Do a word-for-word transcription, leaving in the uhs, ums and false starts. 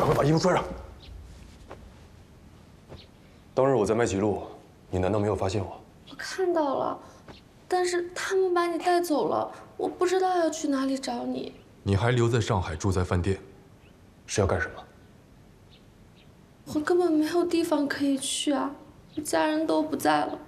快把衣服穿上。当日我在麦吉路，你难道没有发现我？ 我看到了，但是他们把你带走了，我不知道要去哪里找你。 你还留在上海住在饭店，是要干什么？ 我根本没有地方可以去啊，家人都不在了。